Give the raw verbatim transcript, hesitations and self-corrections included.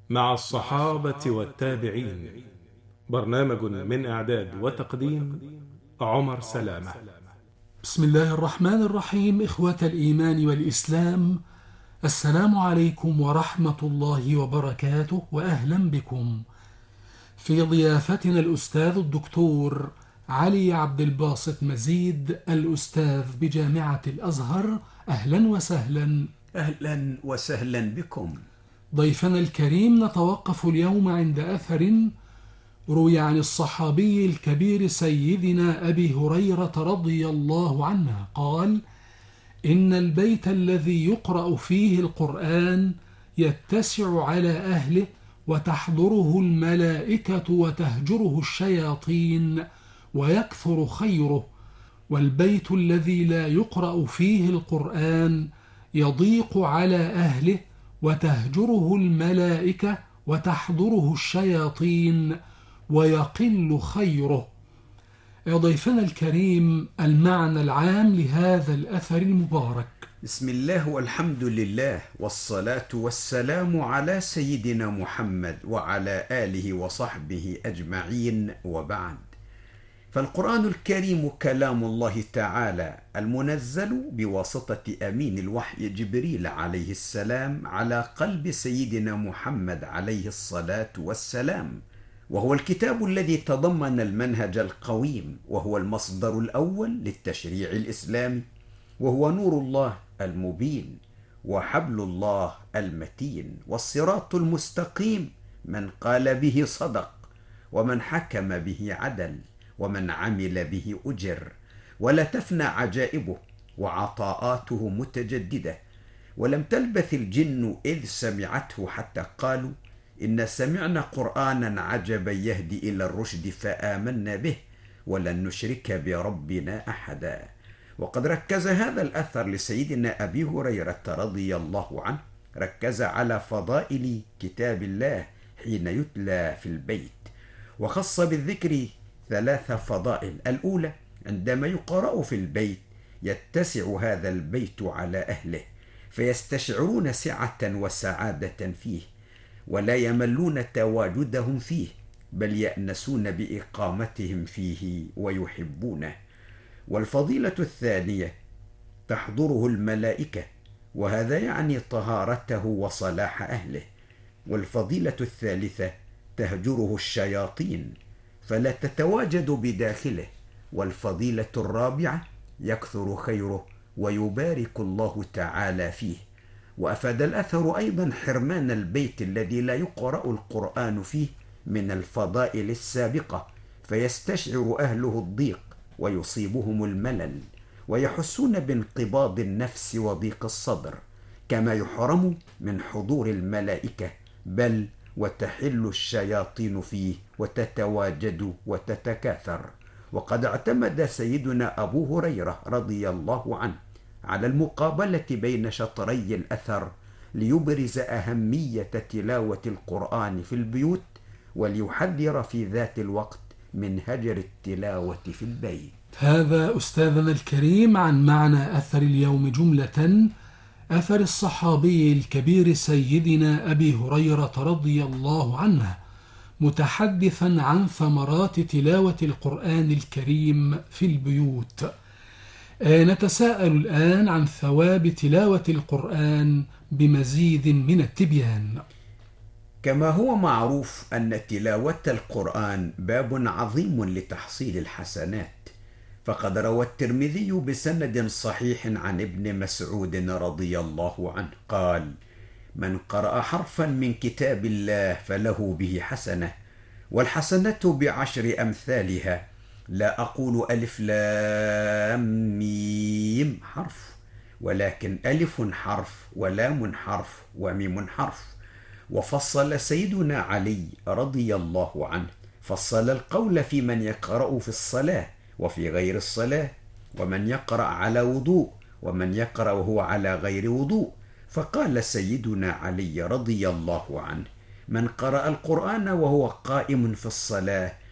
مع الصحابة والتابعين. برنامج من إعداد وتقديم عمر سلامة. بسم الله الرحمن الرحيم. إخوة الإيمان والإسلام، السلام عليكم ورحمة الله وبركاته، وأهلا بكم في ضيافتنا الأستاذ الدكتور علي عبد الباسط مزيد، الأستاذ بجامعة الأزهر. أهلا وسهلا. أهلا وسهلا بكم. ضيفنا الكريم، نتوقف اليوم عند أثر روي عن الصحابي الكبير سيدنا أبي هريرة رضي الله عنه قال: إن البيت الذي يقرأ فيه القرآن يتسع على أهله، وتحضره الملائكة وتهجره الشياطين، ويكثر خيره. والبيت الذي لا يقرأ فيه القرآن يضيق على أهله، وتهجره الملائكة وتحضره الشياطين، ويقل خيره. يا ضيفنا الكريم، المعنى العام لهذا الأثر المبارك. بسم الله والحمد لله، والصلاة والسلام على سيدنا محمد وعلى آله وصحبه أجمعين، وبعد. فالقرآن الكريم كلام الله تعالى المنزل بواسطة أمين الوحي جبريل عليه السلام على قلب سيدنا محمد عليه الصلاة والسلام، وهو الكتاب الذي تضمن المنهج القويم، وهو المصدر الأول للتشريع الإسلامي، وهو نور الله المبين، وحبل الله المتين، والصراط المستقيم. من قال به صدق، ومن حكم به عدل، ومن عمل به أجر. ولا تفنى عجائبه، وعطاءاته متجددة. ولم تلبث الجن إذ سمعته حتى قالوا: إن سمعنا قرآنا عجبا يهدي إلى الرشد فآمنا به ولن نشرك بربنا أحدا. وقد ركز هذا الأثر لسيدنا أبي هريرة رضي الله عنه، ركز على فضائل كتاب الله حين يتلى في البيت، وخص بالذكر ثلاث فضائل. الأولى: عندما يقرأ في البيت يتسع هذا البيت على أهله، فيستشعرون سعة وسعادة فيه، ولا يملون تواجدهم فيه، بل يأنسون بإقامتهم فيه ويحبونه. والفضيلة الثانية: تحضره الملائكة، وهذا يعني طهارته وصلاح أهله. والفضيلة الثالثة: تهجره الشياطين، فلا تتواجد بداخله. والفضيلة الرابعة: يكثر خيره ويبارك الله تعالى فيه. وأفاد الأثر أيضا حرمان البيت الذي لا يقرأ القرآن فيه من الفضائل السابقة، فيستشعر أهله الضيق ويصيبهم الملل، ويحسون بانقباض النفس وضيق الصدر، كما يحرم من حضور الملائكة، بل وتحل الشياطين فيه وتتواجد وتتكاثر. وقد اعتمد سيدنا أبو هريرة رضي الله عنه على المقابلة بين شطري الأثر ليبرز أهمية تلاوة القرآن في البيوت، وليحذر في ذات الوقت من هجر التلاوة في البيت. هذا أستاذنا الكريم عن معنى أثر اليوم جملة، أثر الصحابي الكبير سيدنا أبي هريرة رضي الله عنه، متحدثا عن ثمرات تلاوة القرآن الكريم في البيوت. نتساءل الآن عن ثواب تلاوة القرآن بمزيد من التبيان. كما هو معروف أن تلاوة القرآن باب عظيم لتحصيل الحسنات، فقد روى الترمذي بسند صحيح عن ابن مسعود رضي الله عنه قال: من قرأ حرفا من كتاب الله فله به حسنة، والحسنة بعشر أمثالها. لا أقول ألف لام ميم حرف، ولكن ألف حرف، ولام حرف، وميم حرف. وفصل سيدنا علي رضي الله عنه، فصل القول في من يقرأ في الصلاة وفي غير الصلاة، ومن يقرأ على وضوء، ومن يقرأ وهو على غير وضوء. فقال سيدنا علي رضي الله عنه: من قرأ القرآن وهو قائم في الصلاة